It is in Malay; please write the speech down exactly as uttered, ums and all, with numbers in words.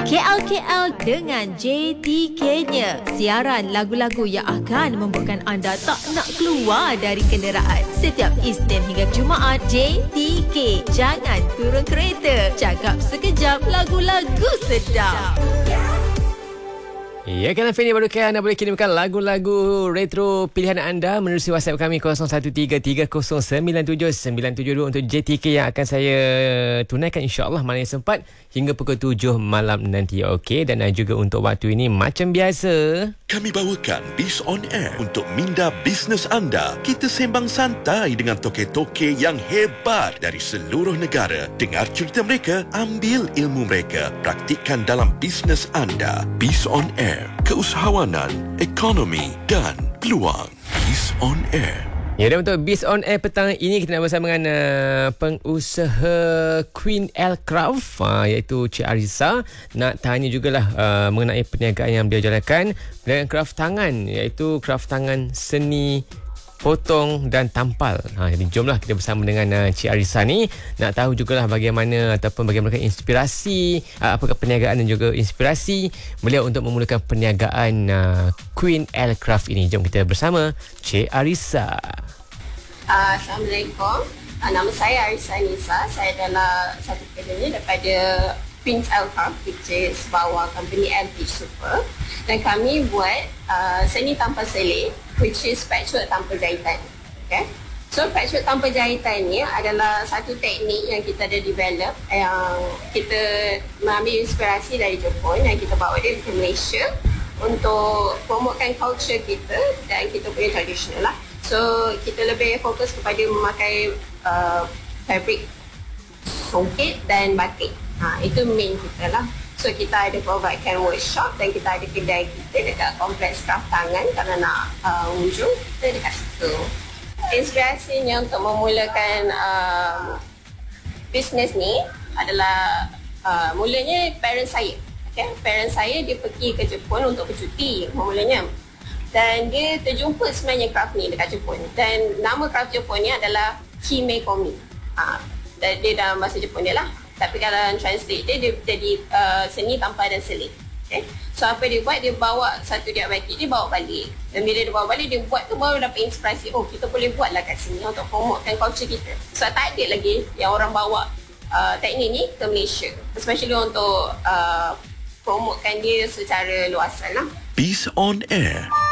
K L K L dengan J T K-nya. Siaran lagu-lagu yang akan membuatkan anda tak nak keluar dari kenderaan. Setiap Isnin hingga Jumaat, J T K. Jangan turun kereta. Cakap sekejap, lagu-lagu sedap. Ya, kan Feni baru kan anda boleh kirimkan lagu-lagu retro pilihan anda menerusi WhatsApp kami kosong satu tiga tiga kosong sembilan tujuh sembilan tujuh dua untuk J T K yang akan saya tunaikan insya-Allah mana yang sempat hingga pukul tujuh malam nanti. Okey, dan juga untuk waktu ini macam biasa kami bawakan Biz on Air untuk minda bisnes anda. Kita sembang santai dengan toke-toke yang hebat dari seluruh negara. Dengar cerita mereka, ambil ilmu mereka, praktikkan dalam bisnes anda. Biz on Air, keusahawanan, ekonomi dan peluang. Biz on Air. Ya, dan untuk Biz on Air petang ini kita nak bersama dengan uh, pengusaha Queen Aircraft uh, iaitu Cik Arissa. Nak tanya jugalah uh, mengenai perniagaan yang beliau jalankan, perniagaan craft tangan, iaitu craft tangan seni potong dan tampal. Ha, jadi jomlah kita bersama dengan uh, Cik Arissa ni nak tahu jugalah bagaimana ataupun bagaimana inspirasi uh, apakah perniagaan dan juga inspirasi beliau untuk memulakan perniagaan uh, Queen Aircraft ini. Jom kita bersama Cik Arissa. Uh, Assalamualaikum. Uh, nama saya Arissa Nisa. Saya adalah satu pekerja daripada Queen Aircraft, which is bawah company L P Super, dan kami buat uh, seni tanpa selit, which is patchwork tanpa jahitan. Okay? So patchwork tanpa jahitan ni adalah satu teknik yang kita ada develop, yang kita mengambil inspirasi dari Jepun dan kita bawa dia ke Malaysia untuk promotekan culture kita dan kita punya tradisional lah. So kita lebih fokus kepada memakai uh, fabric songket dan batik. Ha, itu main kita lah. So kita ada providekan workshop dan kita ada kedai kita dekat kompleks craft tangan. Kalau nak uh, unjuk, kita dekat situ. Inspirasinya untuk memulakan uh, bisnes ni adalah uh, mulanya parents saya. Okay? Parents saya dia pergi ke Jepun untuk bercuti memulanya. Dan dia terjumpa sebenarnya craft ni dekat Jepun. Dan nama craft Jepun ni adalah Kime Komi. Ha, dia dalam bahasa Jepun dia lah. Tapi kalau translate dia, dia jadi uh, seni tanpa dan selit. Okay? So apa dia buat, dia bawa satu dia batik, dia bawa balik. Dan bila dia bawa balik, dia buat tu baru dapat inspirasi. Oh, kita boleh buat lah kat sini untuk promotekan culture kita. So tak ada lagi yang orang bawa uh, teknik ni ke Malaysia. Especially untuk uh, promotekan dia secara luasan lah. Biz on Air.